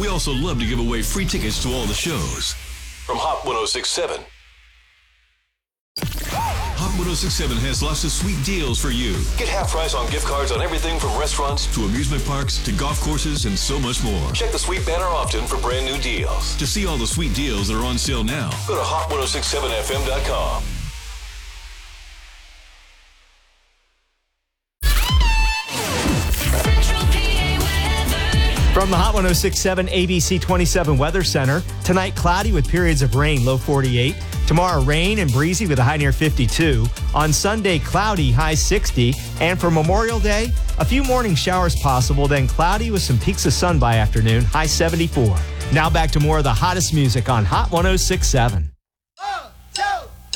We also love to give away free tickets to all the shows. From Hot 106.7. Hot 106.7 has lots of sweet deals for you. Get half price on gift cards on everything from restaurants to amusement parks to golf courses and so much more. Check the sweet banner often for brand new deals. To see all the sweet deals that are on sale now, go to hot1067fm.com. From the Hot 106.7 ABC 27 Weather Center, tonight cloudy with periods of rain, low 48. Tomorrow rain and breezy with a high near 52. On Sunday, cloudy, high 60. And for Memorial Day, a few morning showers possible, then cloudy with some peaks of sun by afternoon, high 74. Now back to more of the hottest music on Hot 106.7.